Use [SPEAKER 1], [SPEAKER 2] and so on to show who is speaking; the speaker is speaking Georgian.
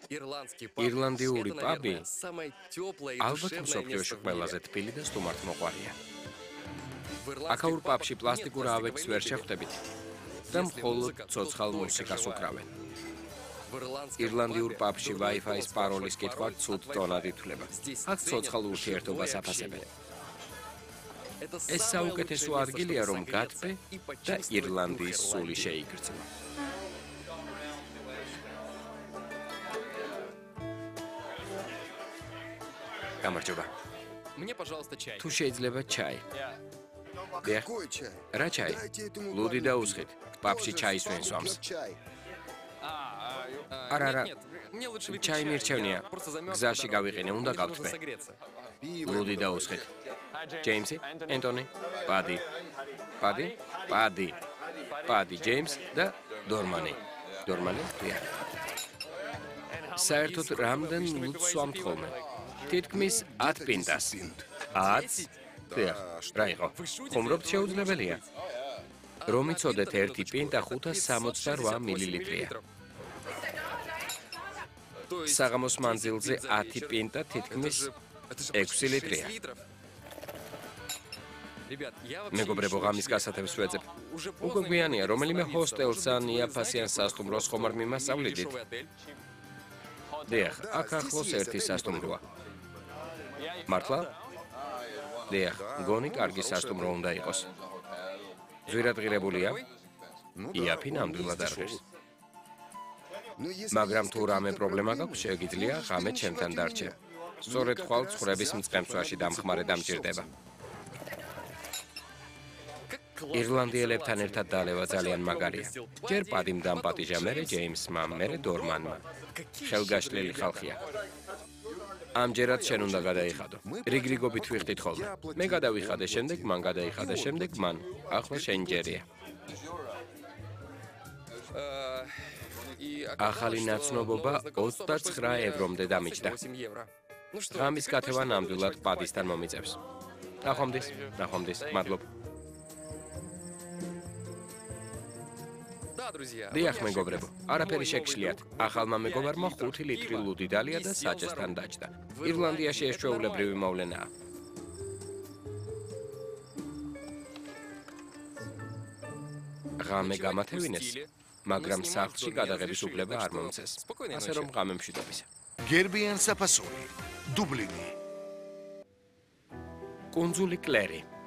[SPEAKER 1] ირლანდიური პაბი ალბათ მსოფლიოში ყველაზე თბილი და სტუმართმოყვარია. აქაურ პაბში პლასტიკურ ავეჯს ვერ შეხვდებით და მხოლოდ ცოცხალ მუსიკას უკრავენ. ირლანდიურ პაბში Wi-Fi-ის პაროლის კითხვა ცუდ ტონად ითვლება. აქ ცოცხალ ურთიერთობას აფასებენ. ეს საუკეთესო ადგილია, რომ გათბე და ირლანდიის სული შეიგრძნო. გამარჯობა. თუ შეიძლება ჩაი. რა ჩაი? ლუდი დაუსხით. პაბში ჩაის ვენსვამს. არა, ჩაი მირჩევნია. გზაში გავიყენე, უნდა გავთბე. ლუდი დაუსხით. ჯეიმსი, ენტონი, პადი, ჯეიმს და დორმანი. დორმანი? დიახ. საერთოდ რამდენ ლუდს სვამთ ხოლმე? თითქმის 10 პინტას. 10? დიახ, რა იყო? ხუმრობთ შეუძლებელია. რომ იცოდეთ, 1 პინტა 568 მილilitrია. საღამოს მანძილზე 10 პინტა თითქმის 6 ლიტრია. მეგობრებო, ღამის გასათევს ვეძებ. უკვე გვიანია, რომელიმე ჰოსტელს ან იაფასიან სასტუმროს ხომ არ მიმასწავლიდით? დიახ, აქ ახლოს ერთი სასტუმროა. მართლა? დიახ, გონი კარგი სასტუმრო უნდა იყოს. ძვირადღირებულია? იაფი ნამდვილად არ ღირს. მაგრამ თუ რამე პრობლემა გაქვს, შეგიძლია ღამე ჩემთან დარჩე. სწორედ ხვალ ცხვრების მწყემსვაში დამხმარე დამჭირდება. ირლანდიელებთან ერთად დალევა ძალიან მაგარია. ჯერ პადიმ დამპატიჟა, მერე ჯეიმსმა, მერე დორმანმა. ხელგაშლილი ხალხია. ამჯერად შენ უნდა გადაიხადო. რიგრიგობით ვიხდით ხოლმე. მე გადავიხადე, შემდეგ მან გადაიხადა, შემდეგ მან. ახლა შენ ჯერია. ახალი ნაცნობობა 29 ევრომდე დამიჯდა. ღამის გათევა ნამდვილად პადისთან მომიწევს. ნახვამდის, მადლობ. დიახ, მეგობრებო, არაფერი შეგშლიათ. ახალმა მეგობარმა 5 ლიტრი ლუდი დალია და საჭესთან დაჯდა. ირლანდიაში ეს ჩვეულებრივი მოვლენაა. ღამე გამათევინეს, მაგრამ სახლში გადაღების უფლება არ მომცეს. ასე რომ ღამე მშვიდობისა.
[SPEAKER 2] გერბიან საფასური, დუბლინი.
[SPEAKER 1] კუნძული კლერი.